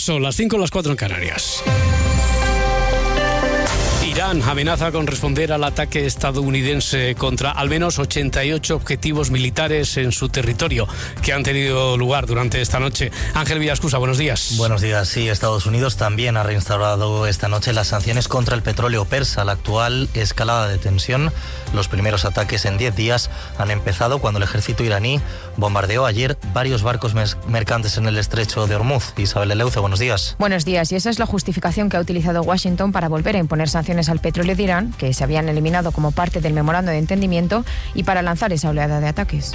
Son las 5, las 4 en Canarias. Irán amenaza con responder al ataque estadounidense contra al menos 88 objetivos militares en su territorio que han tenido lugar durante esta noche. Ángel Villascusa, buenos días. Buenos días. Sí, Estados Unidos también ha reinstaurado esta noche las sanciones contra el petróleo persa. La actual escalada de tensión, los primeros ataques en 10 días han empezado cuando el ejército iraní bombardeó ayer varios barcos mercantes en el estrecho de Hormuz. Isabel Eleuce, buenos días. Buenos días. Y esa es la justificación que ha utilizado Washington para volver a imponer sanciones al petróleo de Irán, que se habían eliminado como parte del memorando de entendimiento, y para lanzar esa oleada de ataques.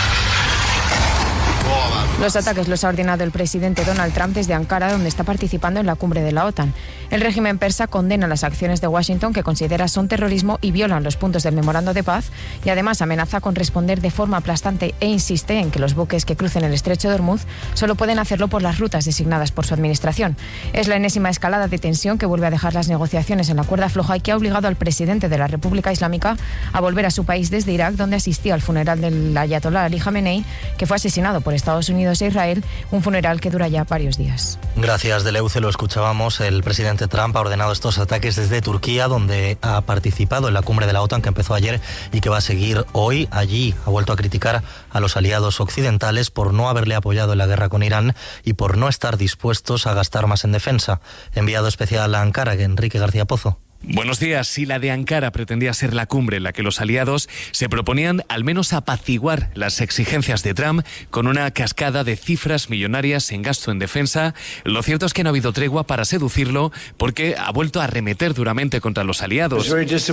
Los ataques los ha ordenado el presidente Donald Trump desde Ankara, donde está participando en la cumbre de la OTAN. El régimen persa condena las acciones de Washington, que considera son terrorismo y violan los puntos del memorando de paz, y además amenaza con responder de forma aplastante e insiste en que los buques que crucen el estrecho de Hormuz solo pueden hacerlo por las rutas designadas por su administración. Es la enésima escalada de tensión que vuelve a dejar las negociaciones en la cuerda floja y que ha obligado al presidente de la República Islámica a volver a su país desde Irak, donde asistió al funeral del ayatolá Ali Jamenei, que fue asesinado por Estados Unidos e Israel, un funeral que dura ya varios días. Gracias, Deleuce. Lo escuchábamos. El presidente Trump ha ordenado estos ataques desde Turquía, donde ha participado en la cumbre de la OTAN que empezó ayer y que va a seguir hoy. Allí ha vuelto a criticar a los aliados occidentales por no haberle apoyado en la guerra con Irán y por no estar dispuestos a gastar más en defensa. Enviado especial a Ankara, Enrique García Pozo. Buenos días. Si la de Ankara pretendía ser la cumbre en la que los aliados se proponían al menos apaciguar las exigencias de Trump con una cascada de cifras millonarias en gasto en defensa, lo cierto es que no ha habido tregua para seducirlo, porque ha vuelto a arremeter duramente contra los aliados.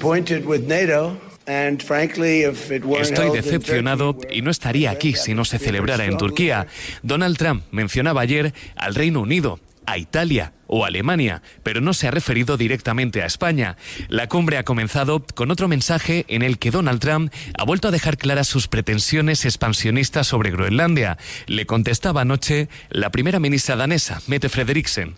Estoy decepcionado y no estaría aquí si no se celebrara en Turquía. Donald Trump mencionaba ayer al Reino Unido, a Italia o Alemania, pero no se ha referido directamente a España. La cumbre ha comenzado con otro mensaje en el que Donald Trump ha vuelto a dejar claras sus pretensiones expansionistas sobre Groenlandia. Le contestaba anoche la primera ministra danesa, Mette Frederiksen.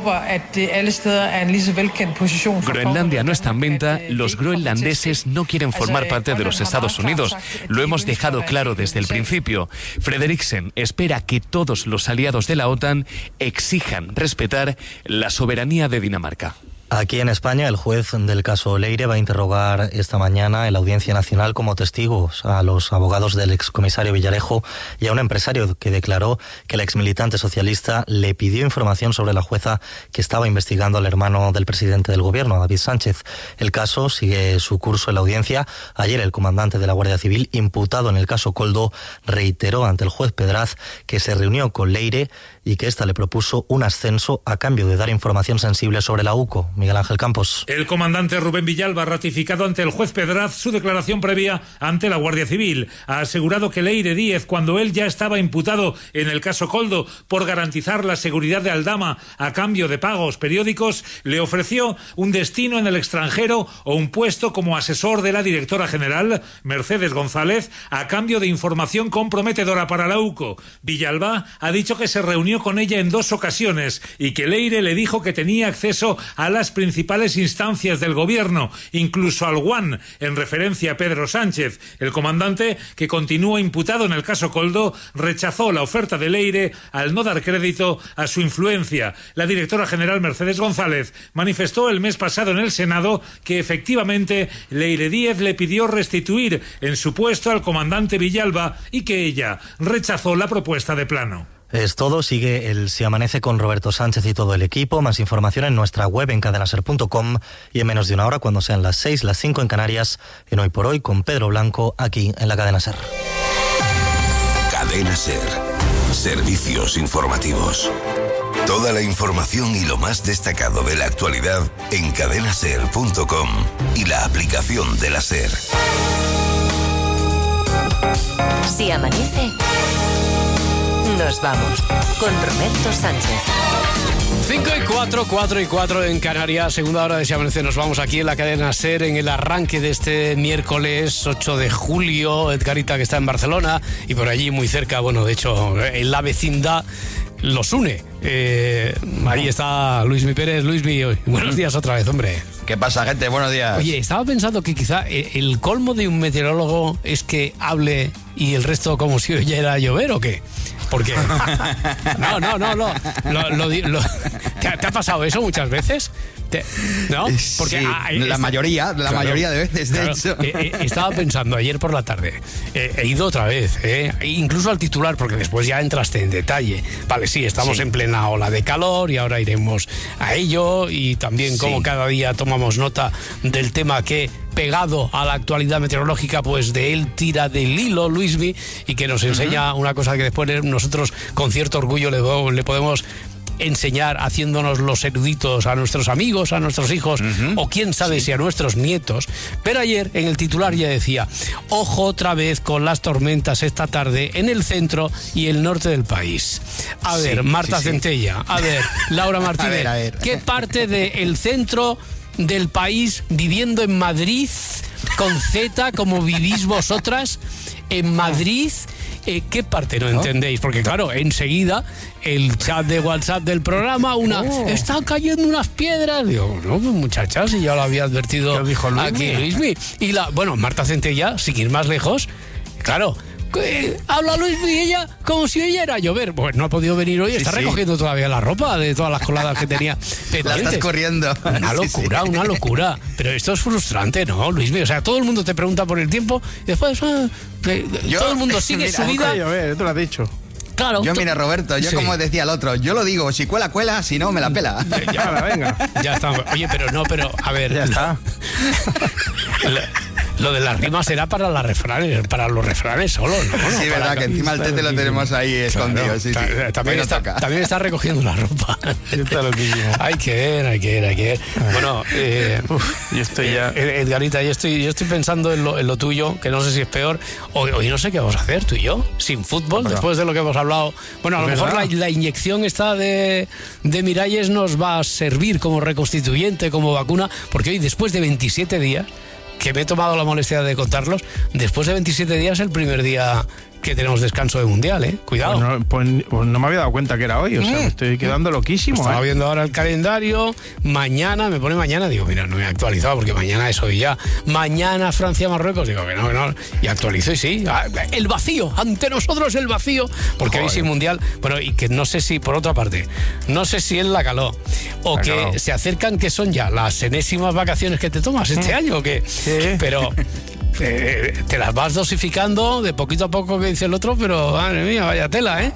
Groenlandia no está en venta, los groenlandeses no quieren formar parte de los Estados Unidos. Lo hemos dejado claro desde el principio. Frederiksen espera que todos los aliados de la OTAN exijan respetar la soberanía de Dinamarca. Aquí en España, el juez del caso Leire va a interrogar esta mañana en la Audiencia Nacional como testigos a los abogados del excomisario Villarejo y a un empresario que declaró que el exmilitante socialista le pidió información sobre la jueza que estaba investigando al hermano del presidente del gobierno, David Sánchez. El caso sigue su curso en la audiencia. Ayer el comandante de la Guardia Civil, imputado en el caso Koldo, reiteró ante el juez Pedraz que se reunió con Leire y que ésta le propuso un ascenso a cambio de dar información sensible sobre la UCO. Miguel Ángel Campos. El comandante Rubén Villalba ha ratificado ante el juez Pedraz su declaración previa ante la Guardia Civil. Ha asegurado que Leire Díez, cuando él ya estaba imputado en el caso Koldo por garantizar la seguridad de Aldama a cambio de pagos periódicos, le ofreció un destino en el extranjero o un puesto como asesor de la directora general, Mercedes González, a cambio de información comprometedora para la UCO. Villalba ha dicho que se reunió con ella en 2 ocasiones y que Leire le dijo que tenía acceso a las principales instancias del gobierno, incluso al UAN, en referencia a Pedro Sánchez. El comandante, que continúa imputado en el caso Koldo, rechazó la oferta de Leire al no dar crédito a su influencia. La directora general Mercedes González manifestó el mes pasado en el Senado que efectivamente Leire Díez le pidió restituir en su puesto al comandante Villalba y que ella rechazó la propuesta de plano. Es todo, sigue el Se Amanece con Roberto Sánchez y todo el equipo. Más información en nuestra web en cadenaser.com y en menos de una hora, cuando sean las 6, las 5 en Canarias, en Hoy por Hoy con Pedro Blanco, aquí en la Cadena Ser. Cadena Ser. Servicios informativos. Toda la información y lo más destacado de la actualidad en cadenaser.com y la aplicación de la Ser. Si amanece, nos vamos con Roberto Sánchez. 5 y 4, 4 y 4 en Canarias, segunda hora de Si Amanece. Nos vamos aquí en la cadena SER en el arranque de este miércoles 8 de julio. Edgarita, que está en Barcelona y por allí muy cerca, bueno, de hecho, en la vecindad los une. Ahí está Luismi Pérez. Luismi, buenos días otra vez, hombre. ¿Qué pasa, gente? Buenos días. Oye, estaba pensando que quizá el colmo de un meteorólogo es que hable y el resto como si oyera llover, ¿o qué? Porque... No. ¿Te ha pasado eso muchas veces? ¿No? Porque sí, la mayoría de veces, de hecho. Estaba pensando ayer por la tarde, he ido otra vez, incluso al titular, porque después ya entraste en detalle. Vale, sí, estamos en plena ola de calor y ahora iremos a ello, y también como cada día tomamos nota del tema que, pegado a la actualidad meteorológica, pues de él tira del hilo Luismi, y que nos enseña una cosa que después nosotros con cierto orgullo le podemos enseñar, haciéndonos los eruditos a nuestros amigos, a nuestros hijos, o quién sabe si a nuestros nietos. Pero ayer en el titular ya decía: ojo otra vez con las tormentas esta tarde en el centro y el norte del país. A ver, Marta Centella, a ver, Laura Martínez, a ver. ¿qué parte del centro del país, viviendo en Madrid, con Z, como vivís vosotras, en Madrid, qué parte no entendéis? Porque claro, enseguida el chat de WhatsApp del programa, están cayendo unas piedras. Digo, no, muchachas, y ya lo había advertido aquí Luismi. Y Marta Centella, sin ir más lejos, claro, habla Luismi y ella como si oyera llover. Pues no ha podido venir hoy, está recogiendo todavía la ropa de todas las coladas que tenía pendientes. La estás corriendo. Una locura. Pero esto es frustrante, ¿no, Luismi? O sea, todo el mundo te pregunta por el tiempo y después todo el mundo sigue su vida. Tú lo has dicho. Claro. Mira, Roberto, como decía el otro, yo lo digo, si cuela, si no, me la pela. Venga. Ya está. Oye, pero a ver. Ya está. Lo de las rimas era para los refranes solo, ¿no? Sí, verdad, que encima el tete lo tenemos ahí escondido. Sí. También está recogiendo la ropa. Está loquísimo. Hay que ver. Bueno, yo estoy ya... Edgarita, yo estoy pensando en lo tuyo, que no sé si es peor. Hoy no sé qué vamos a hacer, tú y yo, sin fútbol, después de lo que hemos hablado. Bueno, a lo mejor la inyección esta de Miralles nos va a servir como reconstituyente, como vacuna, porque hoy, después de 27 días, que me he tomado la molestia de contarlos, después de 27 días, el primer día que tenemos descanso de Mundial, Cuidado. Pues no me había dado cuenta que era hoy, o sea, me estoy quedando loquísimo. Estaba viendo ahora el calendario, me pone mañana, digo, mira, no me he actualizado porque mañana es hoy ya. Mañana Francia-Marruecos, digo que no, y actualizo y sí. El vacío, ante nosotros el vacío, porque hoy sin Mundial, y que no sé si, por otra parte, no sé si él la caló, o que caló. Se acercan, que son ya las enésimas vacaciones que te tomas este año, o que, pero... te las vas dosificando de poquito a poco, que dice el otro, pero madre mía, vaya tela,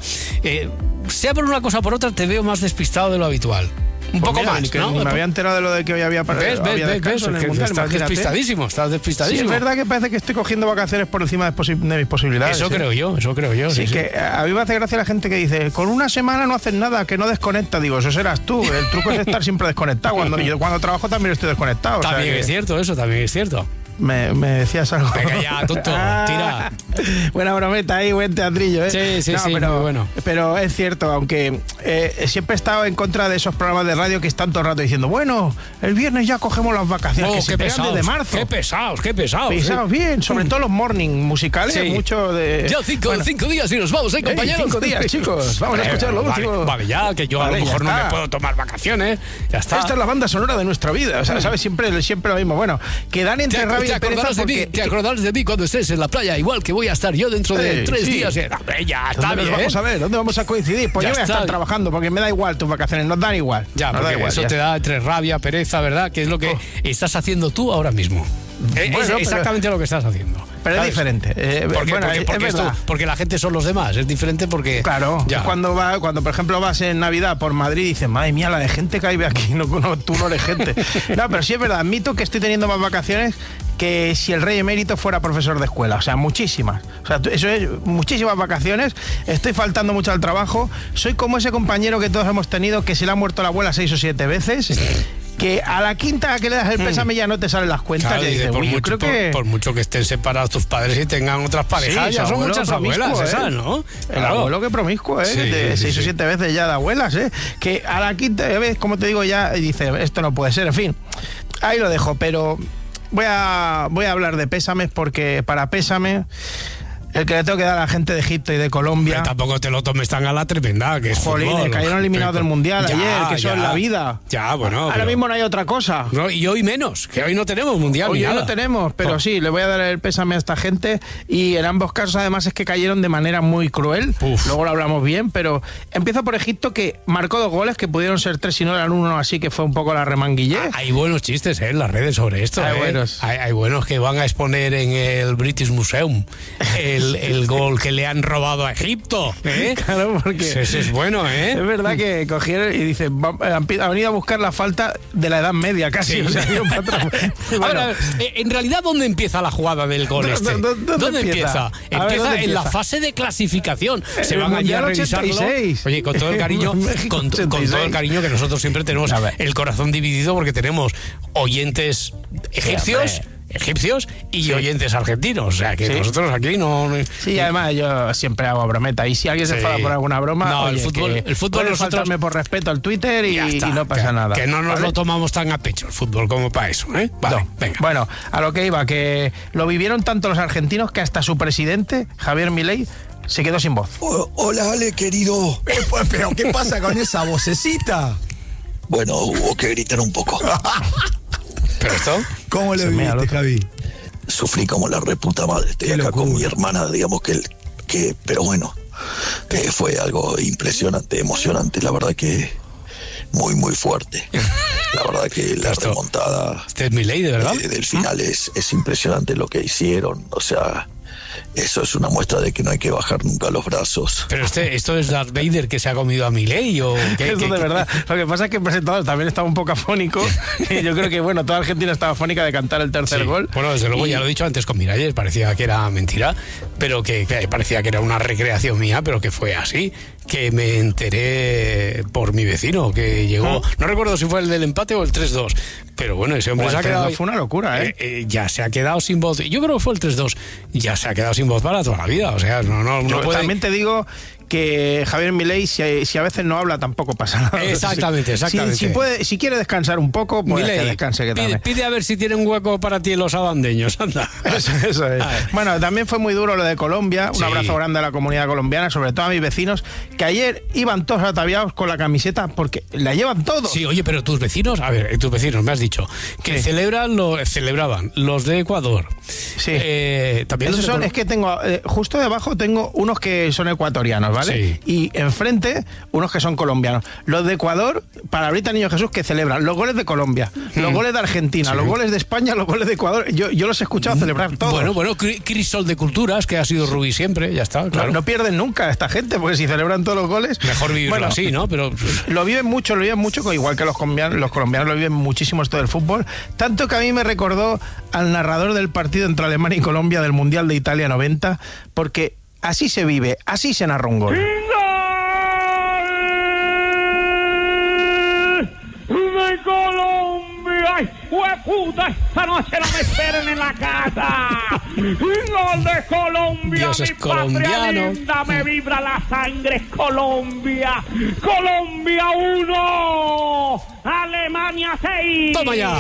sea por una cosa o por otra, te veo más despistado de lo habitual. Un poco más, ¿no? Ni me había enterado de lo de que hoy había descanso en el Mundial. Estás despistadísimo. Sí, es verdad que parece que estoy cogiendo vacaciones por encima de mis posibilidades. Eso creo yo. Sí, que a mí me hace gracia la gente que dice, con una semana no haces nada, que no desconecta. Digo, eso serás tú. El truco es estar siempre desconectado. Yo cuando trabajo también estoy desconectado. También es cierto, eso también es cierto. Me decías algo. Venga ya, tonto, tira. Buena brometa ahí, buen teatrillo, Sí, pero, muy bueno. Pero es cierto, aunque siempre he estado en contra de esos programas de radio que están todo el rato diciendo, bueno, el viernes ya cogemos las vacaciones, que se pegan desde marzo. Qué pesados. Pesados, bien, sobre todo los morning musicales, mucho de... Ya 5 días y nos vamos, compañeros. 5 días, chicos, vamos a escuchar lo último. Vale, ya, que yo a lo mejor no me puedo tomar vacaciones, ya está. Esta es la banda sonora de nuestra vida, o sea, ¿sabes? Siempre lo mismo. Bueno, que dan entre rabia y pereza porque... Te acordarás de mí cuando estés en la playa, igual que voy a estar yo dentro de 3 días. Ya está bien. Vamos a ver, ¿dónde vamos a coincidir? Pues yo voy a estar trabajando, porque me da igual tus vacaciones, nos dan igual. Ya, porque igual, eso te da entre rabia, pereza, ¿verdad? Que es lo que estás haciendo tú ahora mismo. Es exactamente lo que estás haciendo. Pero es diferente. Porque la gente son los demás. Es diferente porque... Claro. Ya. Cuando por ejemplo, vas en Navidad por Madrid y dices, madre mía, la de gente que hay aquí, tú no eres gente. No, pero sí es verdad. Admito que estoy teniendo más vacaciones que si el rey emérito fuera profesor de escuela. O sea, muchísimas. O sea, eso es muchísimas vacaciones. Estoy faltando mucho al trabajo. Soy como ese compañero que todos hemos tenido, que se le ha muerto la abuela 6 o 7 veces... que a la quinta que le das el pésame ya no te salen las cuentas. Claro, dice, por mucho que estén separados tus padres y tengan otras parejas, ya son muchas abuelas esas, ¿no? El abuelo que promiscuo, de 6 o 7 veces ya de abuelas, que a la quinta vez, como te digo, ya dice, esto no puede ser, en fin. Ahí lo dejo, pero voy a hablar de pésames, porque para pésame... El que le tengo que dar a la gente de Egipto y de Colombia. Pero tampoco te lo tomes tan a la tremenda, que es fútbol. Cayeron eliminados del Mundial ayer, que eso es la vida. Ya, bueno. Ahora mismo no hay otra cosa. No, y hoy menos, que hoy no tenemos Mundial. Hoy no tenemos, pero sí, le voy a dar el pésame a esta gente. Y en ambos casos, además, es que cayeron de manera muy cruel. Luego lo hablamos bien, pero empiezo por Egipto, que marcó 2 goles, que pudieron ser 3 y no eran 1, así que fue un poco la remanguillé. Hay buenos chistes en las redes sobre esto. Hay buenos que van a exponer en el British Museum el gol que le han robado a Egipto. Claro, porque ese es bueno, Es verdad que cogieron y dicen, han venido a buscar la falta de la Edad Media casi. Sí. O sea, para atrás. Bueno, a ver, en realidad, ¿dónde empieza la jugada del gol este? ¿Dónde empieza? Empieza en la fase de clasificación. Se van allí a revisarlo. 86. Oye, con todo el cariño, con todo el cariño que nosotros siempre tenemos el corazón dividido, porque tenemos oyentes egipcios y oyentes argentinos, o sea que nosotros aquí no. Sí, además yo siempre hago brometa, y si alguien se enfada por alguna broma, oye, el fútbol nosotros faltarme por respeto al Twitter y no pasa nada. Que no nos lo tomamos tan a pecho el fútbol como para eso, Vale, venga. Bueno, a lo que iba, que lo vivieron tanto los argentinos que hasta su presidente, Javier Milei, se quedó sin voz. Hola, Ale, querido. Pero ¿qué pasa con esa vocecita? Bueno, hubo que gritar un poco. ¿Pero esto? ¿Cómo lo viviste, Javi? Sufrí como la reputa madre. Estoy acá con mi hermana, digamos que pero bueno, fue algo impresionante, emocionante, la verdad que muy, muy fuerte. La verdad que la remontada es Milei, ¿de verdad? Del final es impresionante lo que hicieron, o sea, eso es una muestra de que no hay que bajar nunca los brazos. Pero esto es Darth Vader que se ha comido a Milei, o qué. Eso de verdad. Lo que pasa es que el presentador también estaba un poco afónico. Y yo creo que toda Argentina estaba afónica de cantar el tercer gol. Bueno, desde luego ya lo he dicho antes con Miralles, parecía que era mentira, pero que parecía que era una recreación mía, pero que fue así. Que me enteré por mi vecino, que llegó, no recuerdo si fue el del empate o el 3-2, pero bueno, ese hombre se ha quedado. Fue una locura, ya se ha quedado sin voz. Yo creo que fue el 3-2, ya se ha quedado sin voz para toda la vida, o sea, no puede. También te digo que Javier Milei, si a veces no habla, tampoco pasa nada. Exactamente. Si quiere descansar un poco, pues Milei, que descanse. Pide a ver si tiene un hueco para ti en los abandeños, anda. Eso es. Bueno, también fue muy duro lo de Colombia. Un abrazo grande a la comunidad colombiana, sobre todo a mis vecinos, que ayer iban todos ataviados con la camiseta porque la llevan todos. Sí, oye, pero tus vecinos, me has dicho que celebraban los de Ecuador. Sí. También es que tengo, justo debajo tengo unos que son ecuatorianos, ¿vale? Sí. Y enfrente, unos que son colombianos. Los de Ecuador, para ahorita Niño Jesús, que celebran los goles de Colombia, los goles de Argentina, los goles de España, los goles de Ecuador. Yo los he escuchado celebrar todos. Bueno, crisol de culturas, que ha sido Rubí siempre, ya está, claro. No pierden nunca esta gente, porque si celebran todos los goles... Mejor vivirlo así, ¿no? Pero lo viven mucho, igual que los colombianos lo viven muchísimo esto del fútbol. Tanto que a mí me recordó al narrador del partido entre Alemania y Colombia del Mundial de Italia 90, porque así se vive, así se narra un gol. ¡De Colombia! ¡Ay, hueputa! ¡Esta noche no me esperen en la casa! ¡Gol de Colombia! Dios, es mi patria colombiano. linda, me vibra la sangre, Colombia. ¡Colombia 1! ¡Alemania 6! ¡Toma ya!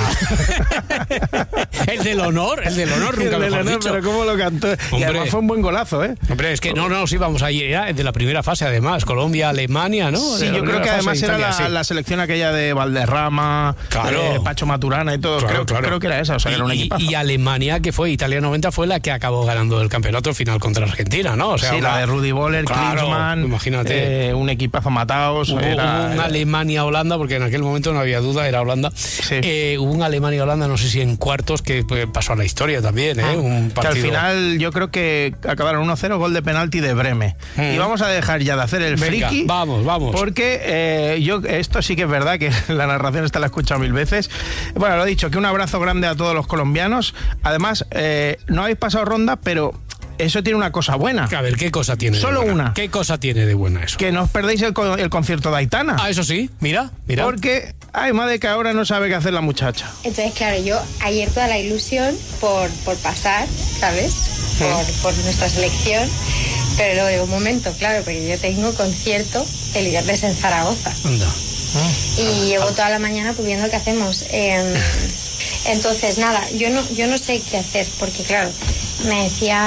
el del honor, nunca mejor dicho. Pero cómo lo cantó. Hombre, y además fue un buen golazo, ¿eh? Hombre, es que no nos íbamos a ir, era de la primera fase además, Colombia, Alemania, ¿no? Sí, yo creo que además era la selección aquella de Valderrama, de Pacho Maturana y todo. Creo que era esa, o sea, era un equipazo. Y Alemania, que fue Italia 90, fue la que acabó ganando el campeonato final contra Argentina, ¿no? O sea, sí, la de Rudi Voller, Klinsmann, imagínate. Un equipazo mataos. Hubo una Alemania-Holanda, porque en aquel momento no había duda, era Holanda. Sí. Hubo un Alemania-Holanda, no sé si en cuartos, que pasó a la historia también, un partido. Que al final yo creo que acabaron 1-0, gol de penalti de Breme. Y vamos a dejar ya de hacer el friki. Vamos. Porque esto sí que es verdad, que la narración esta la he escuchado 1000 veces. Bueno, lo he dicho, que un abrazo grande a todos los colombianos. Además, no habéis pasado ronda, pero eso tiene una cosa buena. A ver, ¿qué cosa tiene? Solo de buena? una. ¿Qué cosa tiene de buena eso? Que no os perdéis el concierto de Aitana. Ah, eso sí, mira. Porque, madre, que ahora no sabe qué hacer la muchacha. Entonces, claro, yo ayer toda la ilusión por pasar, ¿sabes? Por nuestra selección. Pero luego de un momento, claro, porque yo tengo concierto el viernes en Zaragoza. Anda. Y llevo toda la mañana pues viendo qué hacemos. Entonces, nada, yo no sé qué hacer, porque claro, me decía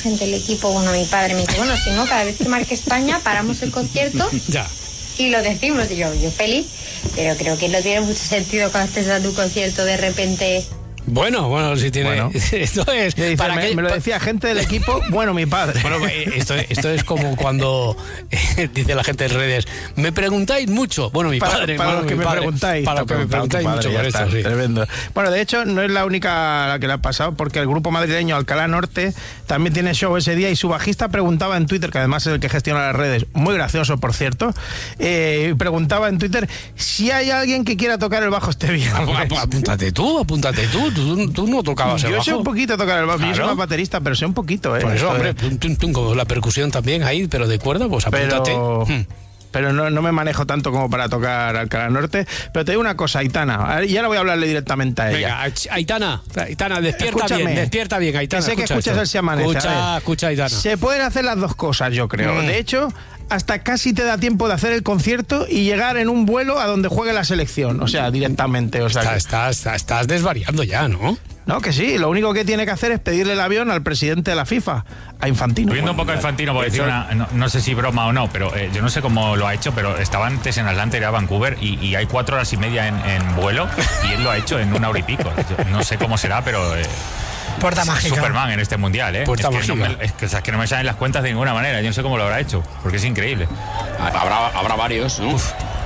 gente del equipo, bueno, mi padre me dice, bueno, si no, cada vez que marque España paramos el concierto ya. Y lo decimos. Y yo feliz, pero creo que no tiene mucho sentido cuando estés dando un concierto de repente... Bueno, si tiene... Bueno. Esto es... Dice, para me lo decía gente del equipo, bueno, mi padre. Bueno, esto es como cuando dice la gente en redes, me preguntáis mucho. Bueno, mi padre. Para los que me preguntáis. Para los que me preguntáis mucho por esto, sí. Tremendo. Bueno, de hecho, no es la única a la que le ha pasado, porque el grupo madrileño Alcalá Norte también tiene show ese día y su bajista preguntaba en Twitter, que además es el que gestiona las redes, muy gracioso, por cierto, preguntaba en Twitter si hay alguien que quiera tocar el bajo este viernes. Apúntate tú. Tú no tocabas el bajo. Yo sé un poquito tocar el bajo. Claro. Yo soy más baterista, pero sé un poquito, Por eso, hombre, con la percusión también ahí, pero de cuerda, pues apúntate. Pero no me manejo tanto como para tocar Alcalá Norte. Pero te digo una cosa, Aitana, y ahora voy a hablarle directamente a ella. Venga, Aitana, despierta bien, Aitana. Que sé que escuchas el Se Amanece. Escucha, Aitana. Se pueden hacer las dos cosas, yo creo. De hecho, hasta casi te da tiempo de hacer el concierto y llegar en un vuelo a donde juegue la selección, o sea, directamente. O sea, estás desvariando ya, ¿no? No, que sí, lo único que tiene que hacer es pedirle el avión al presidente de la FIFA, a Infantino. Viendo un poco a Infantino, por decir no sé si broma o no, pero yo no sé cómo lo ha hecho, pero estaba antes en Atlanta, era Vancouver, y hay 4 horas y media en vuelo, y él lo ha hecho en 1 hora y pico. Yo no sé cómo será, pero... Puerta mágica. Superman en este mundial, ¿eh? Puerta mágica. Es que no me salen las cuentas de ninguna manera. Yo no sé cómo lo habrá hecho, porque es increíble. Habrá varios, ¿no?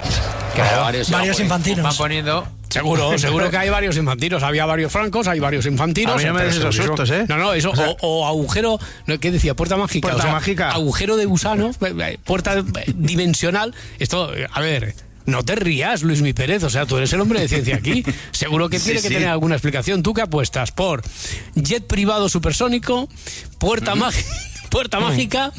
Varios infantinos. Van poniendo... Seguro que hay varios infantinos. Había varios francos, hay varios infantinos. A mí no me des esos sustos, ¿eh? No, eso, o agujero, ¿qué decía? Puerta mágica. Puerta mágica. Agujero de gusano, puerta dimensional. Esto, a ver... No te rías, Luismi Pérez, o sea, tú eres el hombre de ciencia aquí. Seguro que tiene que tener alguna explicación. ¿Tú qué apuestas? ¿Por jet privado supersónico, puerta mágica,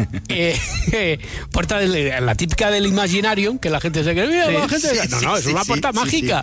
puerta la típica del Imaginarium, que la gente se cree, no, es una puerta mágica.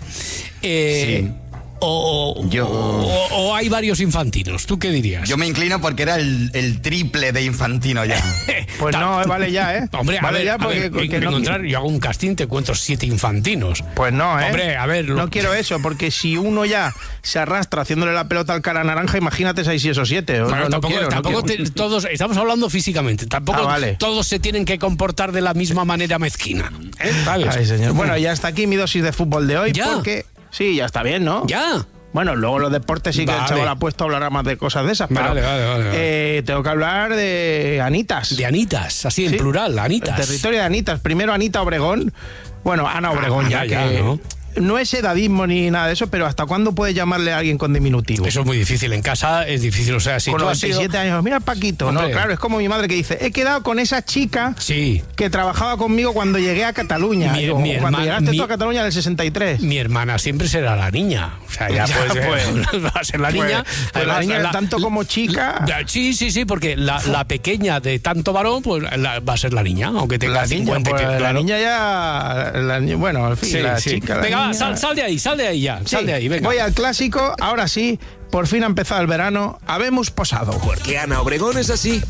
O hay varios infantinos, ¿tú qué dirías? Yo me inclino porque era el triple de Infantino ya. Pues no, vale ya, ¿eh? Hombre, vale ya porque yo hago un casting, te encuentro 7 infantinos. Pues no, ¿eh? Hombre, a ver... No quiero eso, porque si uno ya se arrastra haciéndole la pelota al cara naranja, imagínate 6 y esos 7. Bueno, tampoco todos, estamos hablando físicamente, tampoco todos se tienen que comportar de la misma manera mezquina. ¿Sabes? Ay, señor. Bueno, ya está aquí mi dosis de fútbol de hoy, ¿Ya? porque... Sí, ya está bien, ¿no? Ya. Bueno, luego los deportes sí que el chaval ha puesto a hablar más de cosas de esas, pero vale. Tengo que hablar de Anitas. De Anitas, así en plural, Anitas. El territorio de Anitas. Primero Anita Obregón. Bueno, Ana Obregón ya, ¿no? No es edadismo ni nada de eso, pero ¿hasta cuándo puedes llamarle a alguien con diminutivo? Eso es muy difícil. En casa es difícil. O sea, si con tú los 17 años, mira Paquito. Hombre. No, claro, es como mi madre que dice, he quedado con esa chica que trabajaba conmigo cuando llegué a Cataluña. Cuando llegaste tú a Cataluña en el 63. Mi hermana siempre será la niña. O sea, ya pues va a ser la niña. Pues la niña tanto como chica. Sí, porque la pequeña de tanto varón, pues va a ser la niña, aunque tenga 50. Pues la niña ya... bueno, en fin, la chica... Venga, sal de ahí ya. Sal de ahí, venga. Voy al clásico, ahora sí, por fin ha empezado el verano, habemos posado. Porque Ana Obregón es así.